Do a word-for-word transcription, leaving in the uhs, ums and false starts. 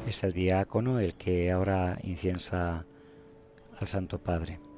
es el diácono el que ahora inciensa al Santo Padre.